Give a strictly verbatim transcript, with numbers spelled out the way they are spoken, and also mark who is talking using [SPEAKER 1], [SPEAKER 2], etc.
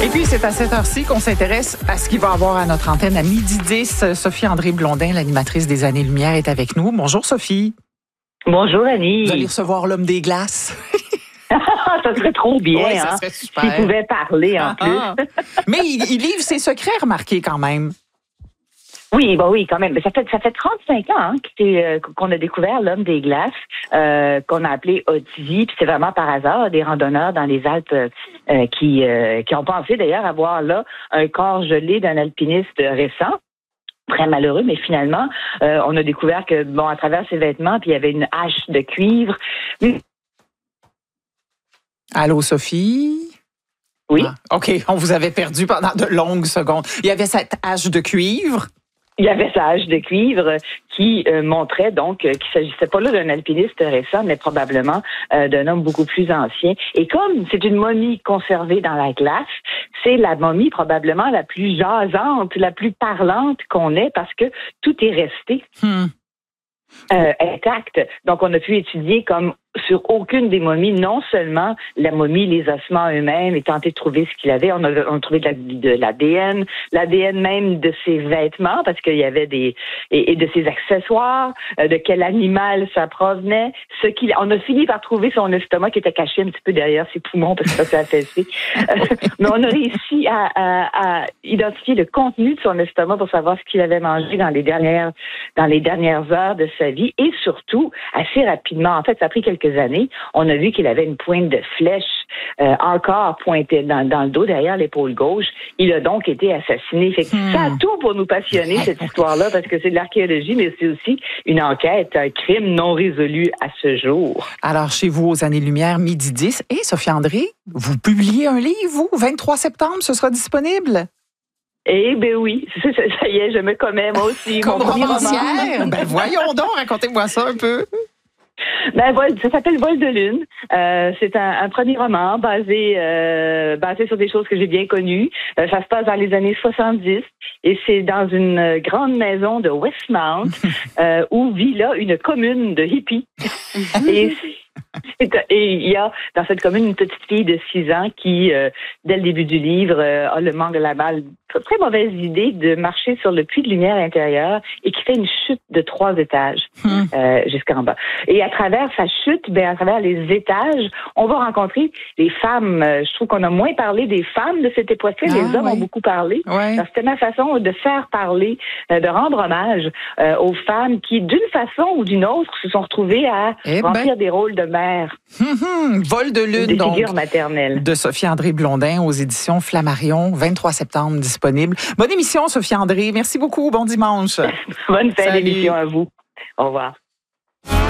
[SPEAKER 1] Et puis, c'est à cette heure-ci qu'on s'intéresse à ce qu'il va avoir à notre antenne à midi dix. Sophie-André Blondin, l'animatrice des Années-Lumière, est avec nous. Bonjour, Sophie.
[SPEAKER 2] Bonjour, Annie.
[SPEAKER 1] Vous allez recevoir l'homme des glaces.
[SPEAKER 2] Ça serait trop bien,
[SPEAKER 1] oui, ça
[SPEAKER 2] hein?
[SPEAKER 1] serait super.
[SPEAKER 2] S'il pouvait parler, en
[SPEAKER 1] ah,
[SPEAKER 2] plus.
[SPEAKER 1] Ah. Mais il, il livre ses secrets, remarquez, quand même.
[SPEAKER 2] Oui, bah oui, quand même. Ça fait ça fait trente-cinq ans hein, euh, qu'on a découvert l'homme des glaces, euh, qu'on a appelé Otzi. Puis c'est vraiment par hasard des randonneurs dans les Alpes euh, qui euh, qui ont pensé d'ailleurs avoir là un corps gelé d'un alpiniste récent. Très malheureux, mais finalement, euh, on a découvert que bon, à travers ses vêtements, puis il y avait une hache de cuivre.
[SPEAKER 1] Allô, Sophie?
[SPEAKER 2] Oui.
[SPEAKER 1] Ah, OK, on vous avait perdu pendant de longues secondes. Il y avait cette hache de cuivre.
[SPEAKER 2] Il y avait sa hache de cuivre qui euh, montrait donc euh, qu'il s'agissait pas là d'un alpiniste récent, mais probablement euh, d'un homme beaucoup plus ancien. Et comme c'est une momie conservée dans la glace, c'est la momie probablement la plus jasante, la plus parlante qu'on ait parce que tout est resté
[SPEAKER 1] Hmm.
[SPEAKER 2] euh, intact. Donc on a pu étudier comme sur aucune des momies, non seulement la momie, les ossements eux-mêmes, et tenter de trouver ce qu'il avait. On a, on a trouvé de l'A D N, l'A D N même de ses vêtements, parce qu'il y avait des... et, et de ses accessoires, euh, de quel animal ça provenait. Ce qu'il, on a fini par trouver son estomac qui était caché un petit peu derrière ses poumons, parce que ça s'est affaissé. Mais on a réussi à, à, à identifier le contenu de son estomac pour savoir ce qu'il avait mangé dans les dernières, dans les dernières heures de sa vie, et surtout, assez rapidement, en fait, ça a pris quelques années, on a vu qu'il avait une pointe de flèche euh, encore pointée dans, dans le dos, derrière l'épaule gauche. Il a donc été assassiné. Fait que
[SPEAKER 1] Hmm.
[SPEAKER 2] ça a tout pour nous passionner, cette histoire-là, parce que c'est de l'archéologie, mais c'est aussi une enquête, un crime non résolu à ce jour.
[SPEAKER 1] Alors, chez vous, aux Années-Lumière, midi dix. Et Sophie-André, vous publiez un livre, vous, vingt-trois septembre, ce sera disponible?
[SPEAKER 2] Eh ben oui, ça, ça, ça y est, je me commets, moi aussi.
[SPEAKER 1] Comme
[SPEAKER 2] Mon premier
[SPEAKER 1] romancière?
[SPEAKER 2] roman.
[SPEAKER 1] Ben voyons donc, racontez-moi ça un peu.
[SPEAKER 2] Ben, vol, ça s'appelle Vol de lune. Euh, c'est un, un premier roman basé euh, basé sur des choses que j'ai bien connues. Euh, ça se passe dans les années soixante-dix et c'est dans une grande maison de Westmount euh, où vit là une commune de hippies. et Et il y a dans cette commune une petite fille de six ans qui, euh, dès le début du livre, euh, a le manque de la balle, très, très mauvaise idée de marcher sur le puits de lumière intérieur et qui fait une chute de trois étages
[SPEAKER 1] Hmm.
[SPEAKER 2] euh, jusqu'en bas. Et à travers sa chute, ben à travers les étages, on va rencontrer les femmes. Euh, je trouve qu'on a moins parlé des femmes de cette époque-là.
[SPEAKER 1] Ah,
[SPEAKER 2] les hommes
[SPEAKER 1] ouais.
[SPEAKER 2] ont beaucoup parlé.
[SPEAKER 1] Ouais.
[SPEAKER 2] Alors, c'était ma façon de faire parler, euh, de rendre hommage euh, aux femmes qui, d'une façon ou d'une autre, se sont retrouvées à
[SPEAKER 1] Eh
[SPEAKER 2] remplir
[SPEAKER 1] ben.
[SPEAKER 2] des rôles de mère.
[SPEAKER 1] Hum, hum. Vol de lune,
[SPEAKER 2] Des
[SPEAKER 1] donc,
[SPEAKER 2] figures maternelles.
[SPEAKER 1] de Sophie-André Blondin aux éditions Flammarion, vingt-trois septembre, disponible. Bonne émission, Sophie-André. Merci beaucoup. Bon dimanche.
[SPEAKER 2] Bonne fin
[SPEAKER 1] Salut.
[SPEAKER 2] d'émission à vous. Au revoir.